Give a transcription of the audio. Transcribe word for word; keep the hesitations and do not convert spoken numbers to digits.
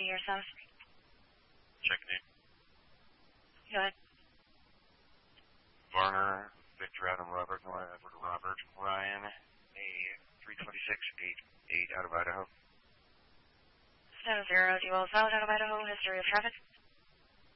yourself. Check name. Go ahead. Varner, Victor Adam Robert, Noah Edward Robert, Ryan, A three twenty-six eight eight out of Idaho. seven zero, Dual South out of Idaho, history of traffic.